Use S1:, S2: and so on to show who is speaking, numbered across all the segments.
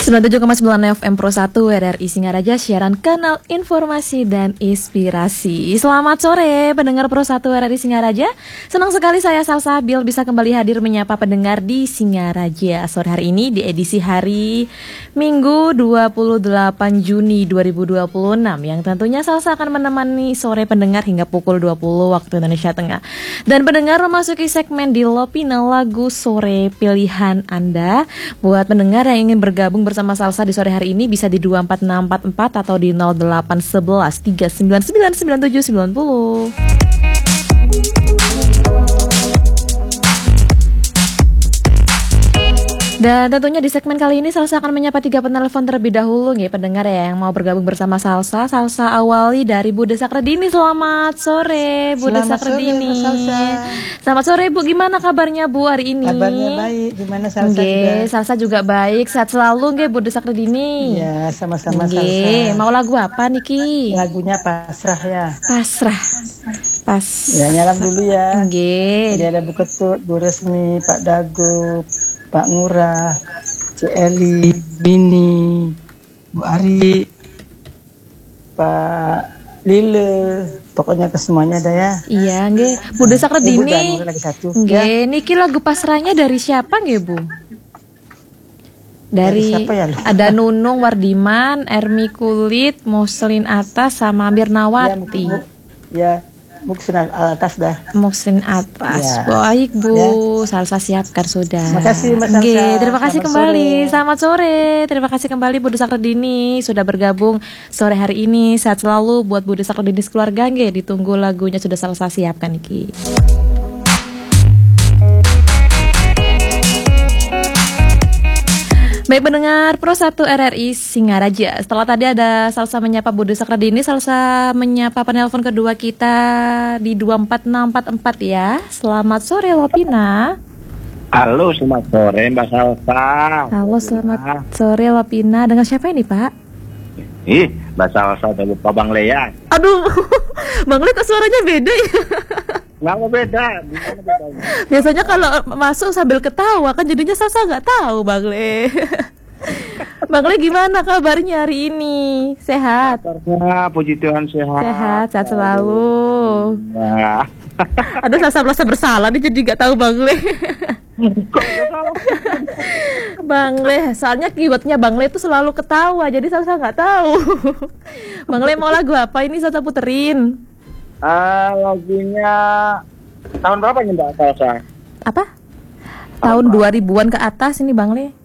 S1: 97,9 FM Pro 1 RRI Singaraja, siaran kanal informasi dan inspirasi. Selamat sore pendengar Pro 1 RRI Singaraja. Senang sekali saya Salsa Bil bisa kembali hadir menyapa pendengar di Singaraja sore hari ini di edisi hari Minggu 28 Juni 2026 yang tentunya Salsa akan menemani sore pendengar hingga pukul 20 waktu Indonesia Tengah. Dan pendengar memasuki segmen di Lopina lagu sore pilihan Anda. Buat pendengar yang ingin bergabung bersama Salsa di sore hari ini bisa di 24644 atau di 0811 3999790. Dan tentunya di segmen kali ini Salsa akan menyapa 3 penelpon terlebih dahulu nih pendengar ya yang mau bergabung bersama Salsa. Salsa awali dari Bu Desak Redini. Selamat sore Bu Desak Redini. Selamat sore Bu, gimana kabarnya Bu hari ini?
S2: Kabarnya baik, gimana Salsa
S1: juga? Salsa juga baik, sehat selalu nggih Bu Desak Redini.
S2: Ya, sama-sama Salsa.
S1: Mau lagu apa Niki?
S2: Lagunya Pasrah ya.
S1: Pasrah. Pas.
S2: Ya, nyalam dulu ya.
S1: Nggih.
S2: Jadi ada Bu Ketut, Bu Resmi, Pak Dago, Pak Ngurah, Cik Eli, Bini, Bu Ari, Pak Lile, pokoknya ke semuanya ada ya.
S1: Iya, nggih. Bu Desak Redini. Nggih, niki lagu pasrahnya dari siapa nggih, Bu? Dari siapa ya, ada Nunung Wardiman, Ermi Kulit, Muslin Atas sama Mirnawati.
S2: Ya, Muksin atas dah.
S1: Muksin atas. Ya. Baik Bu, ya. Salsa siapkan sudah.
S2: Terima kasih Mas Salsa.
S1: Terima kasih kembali. Selamat sore. Terima kasih kembali Bu Desak Redini sudah bergabung sore hari ini. Sehat selalu buat Bu Desak Redini keluarga nggih. Ditunggu lagunya sudah Salsa siapkan iki. Baik pendengar Pro 1 RRI Singaraja. Setelah tadi ada Salsa menyapa Bu Desak Redini, Salsa menyapa penelpon kedua kita di 24644 ya. Selamat sore Lopina.
S3: Halo, selamat sore Mbak Salsa.
S1: Halo, selamat sore Lopina. Dengan siapa ini Pak?
S3: Mbak Salsa udah lupa Bang Lea.
S1: Aduh, Bang Lea kok suaranya beda ya?
S3: Nggak beda.
S1: Biasanya kalau masuk sambil ketawa kan jadinya Salsa nggak tahu Bang Le. Bang Le gimana kabarnya hari ini? Sehat?
S3: Kabarnya puji Tuhan sehat.
S1: Sehat selalu.
S3: Nah.
S1: Aduh Salsa merasa bersalah nih jadi nggak tahu Bang Le. Bang Le, soalnya keywordnya Bang Le itu selalu ketawa, jadi Salsa nggak tahu. Bang Le mau lagu apa ini Salsa puterin?
S3: Lagunya tahun berapa nih Mbak Salsa?
S1: Apa? Tahun 2000-an ke atas ini Bang Le.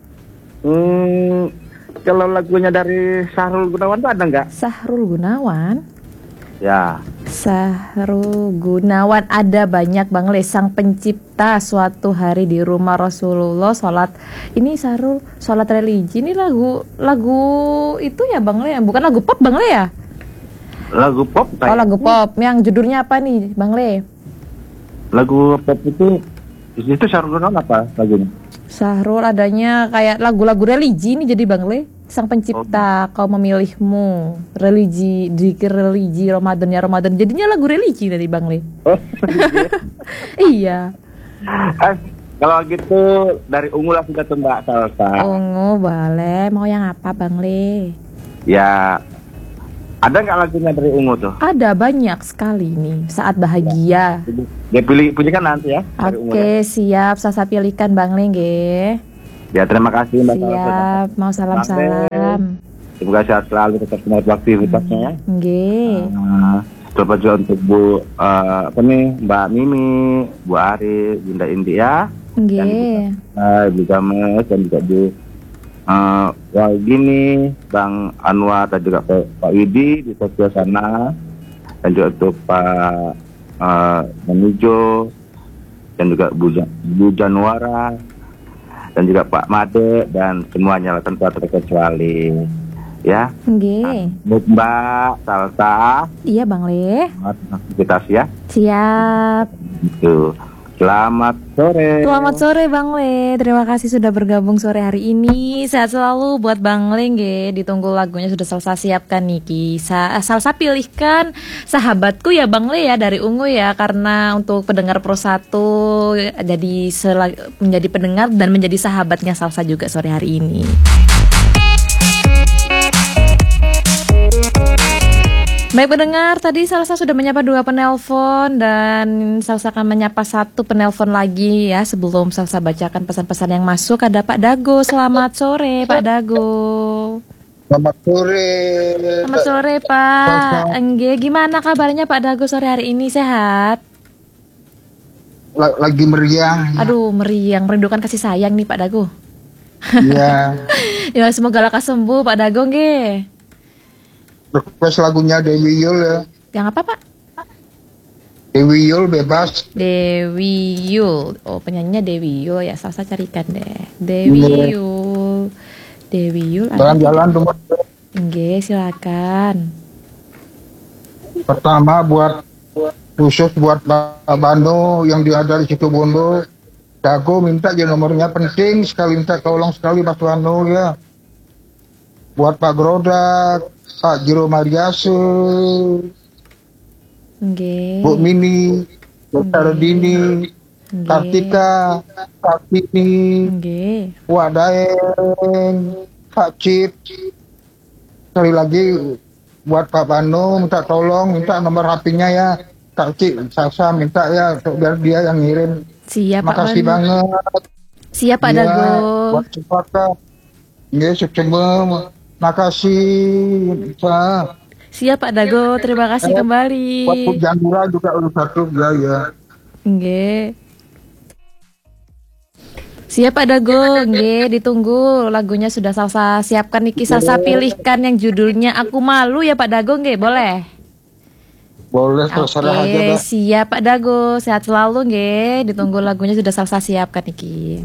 S3: Kalau lagunya dari Sahrul Gunawan tuh ada nggak?
S1: Sahrul Gunawan?
S3: Ya.
S1: Sahrul Gunawan ada banyak Bang Le. Sang Pencipta, Suatu Hari di Rumah Rasulullah, Sholat. Ini Sahrul, Sholat Religi. Ini lagu itu ya Bang Le, bukan lagu pop Bang Le ya?
S3: Lagu pop kayak.
S1: Oh lagu pop, yang judulnya apa nih Bang Le?
S3: Lagu pop itu Sahrul Gunawan apa lagunya?
S1: Sahrul adanya kayak lagu-lagu religi nih jadi Bang Le. Sang Pencipta, Kau Memilihmu, religi, zikir religi, Ramadan ya Ramadan. Jadinya lagu religi dari Bang Le.
S3: Oh,
S1: iya.
S3: Kalau gitu dari Ungu lah sudah tuh Mbak Salsa.
S1: Ungu boleh. Mau yang apa Bang Le?
S3: Ya. Ada nggak lagunya dari Ungu tuh?
S1: Ada banyak sekali nih. Saat Bahagia.
S3: Ya pilihkan nanti ya.
S1: Oke, siap. Salsa pilihkan Bang Le nggih.
S3: Ya terima kasih Mbak Salsa.
S1: Siap. Mau salam-salam.
S3: Terima kasih sehat selalu tetap semangat aktivitasnya ya.
S1: Nggih.
S3: Terima kasih untuk Mbak Mimi, Bu Ari, Bunda Indi ya.
S1: Nggih.
S3: Ibu Games dan juga Bu Gini, Bang Anwar dan juga Pak Widi di Tokyo sana, dan juga untuk Pak Manijo dan juga Bu Januara dan juga Pak Made dan semuanya tanpa terkecuali ya.
S1: Nggih.
S3: Mbak Salsa.
S1: Iya Bang Le.
S3: Aktivitas ya.
S1: Siap.
S3: Itu. Selamat sore.
S1: Selamat sore Bang Le. Terima kasih sudah bergabung sore hari ini. Sehat selalu buat Bang Le nggih. Ditunggu lagunya sudah Salsa siapkan Niki. Salsa pilihkan Sahabatku ya Bang Le ya dari Ungu ya, karena untuk pendengar Pro 1 jadi menjadi pendengar dan menjadi sahabatnya Salsa juga sore hari ini. Baik pendengar, tadi Salsa sudah menyapa 2 penelpon dan Salsa akan menyapa 1 penelpon lagi ya sebelum Salsa bacakan pesan-pesan yang masuk. Ada Pak Dago, selamat sore Pak Dago.
S4: Selamat sore.
S1: Selamat sore Pak. Engge, gimana kabarnya Pak Dago sore hari ini, sehat?
S4: Lagi meriang.
S1: Aduh, meriang, merindukan kasih sayang nih Pak Dago.
S4: Iya.
S1: Ya semoga lekas sembuh Pak Dago nge.
S4: Request lagunya Dewi Yul ya.
S1: Yang apa Pak?
S4: Dewi Yul bebas.
S1: Dewi Yul. Oh, penyanyinya Dewi Yul ya. Salsa carikan deh. Dewi Yul. Dewi Yul.
S4: Jalan-jalan teman.
S1: Nggih, silakan.
S4: Pertama buat khusus buat Pak Bando yang ada di situ Bondo. Dago minta aja nomornya, penting sekali, minta tolong sekali Pak Bando ya. Buat Pak Grodak, Pak Jiro Mariasu,
S1: Nggih.
S4: Bu Mini, Bu Tardini, Kartika, Pak Tini,
S1: Nggih.
S4: Wak Daeng, Pak Cip. Sekali lagi buat Pak Bano minta tolong, minta nomor HP-nya ya. Kak Cip, Salsa minta ya biar dia yang ngirim.
S1: Siap Pak
S4: Makasih
S1: Bano.
S4: banget.
S1: Siap Pak
S4: Iya,
S1: Dago.
S4: buat Cepaka. Nggih, sukses. Makasih, Pak.
S1: Siap Pak Dago, terima kasih kembali.
S4: Buat Pujandura juga udah 1 ya.
S1: Nggih. Siap Pak Dago, nggih, ditunggu lagunya sudah Salsa siapkan Niki. Salsa pilihkan yang judulnya Aku Malu ya Pak Dago, nggih, boleh?
S4: Boleh, terserah aja,
S1: Oke,
S4: Pak.
S1: siap Pak Dago, sehat selalu nggih. Ditunggu lagunya sudah Salsa siapkan Niki.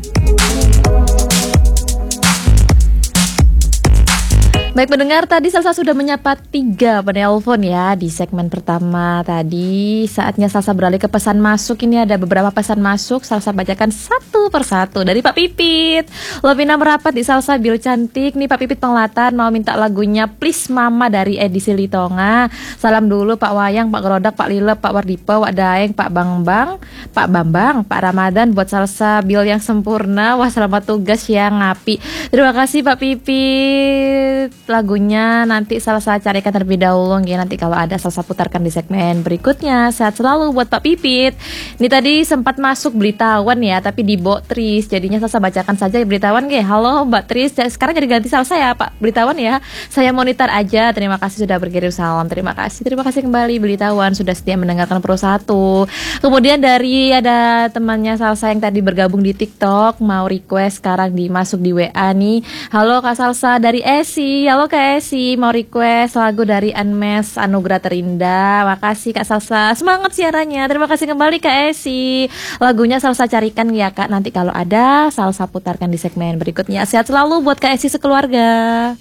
S1: Baik pendengar, tadi Salsa sudah menyapa 3 penelpon ya di segmen pertama tadi. Saatnya Salsa beralih ke pesan masuk. Ini ada beberapa pesan masuk, Salsa bacakan satu persatu. Dari Pak Pipit, Lovina merapat di Salsa Bil cantik. Nih Pak Pipit Penglatan mau minta lagunya Please Mama dari edisi Litonga. Salam dulu Pak Wayang, Pak Gerodak, Pak Lilep, Pak Wardipa, Wak Daeng, Pak Bambang, Pak Bambang, Pak Ramadan buat Salsa Bil yang sempurna. Wah, selamat tugas yang ngapi. Terima kasih Pak Pipit. Lagunya nanti Salsa carikan terlebih dahulu ya, nanti kalau ada Salsa putarkan di segmen berikutnya. Sehat selalu buat Pak Pipit. Ini tadi sempat masuk beritawan ya, tapi di Mbok Tris, jadinya Salsa bacakan saja beritawan ya. Halo Mbak Tris, sekarang jadi ganti Salsa ya Pak beritawan ya. Saya monitor aja. Terima kasih sudah berkirim salam. Terima kasih kembali beritawan sudah setia mendengarkan Pro 1. Kemudian dari ada temannya Salsa yang tadi bergabung di TikTok mau request sekarang dimasuk di WA nih. Halo Kak Salsa dari Esi. Halo Kak Esi, mau request lagu dari Anmes Anugerah Terindah. Makasih Kak Salsa, semangat siarannya. Terima kasih kembali Kak Esi. Lagunya Salsa carikan ya Kak, nanti kalau ada Salsa putarkan di segmen berikutnya. Sehat selalu buat Kak Esi sekeluarga.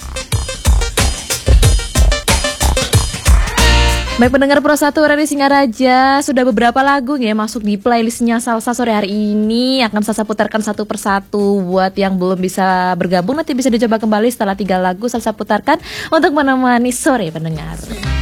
S1: Baik pendengar Pro 1 RRI Singaraja, sudah beberapa lagu ya masuk di playlistnya Salsa sore hari ini. Akan Salsa putarkan satu persatu. Buat yang belum bisa bergabung nanti bisa dicoba kembali setelah 3 lagu Salsa putarkan untuk menemani sore pendengar.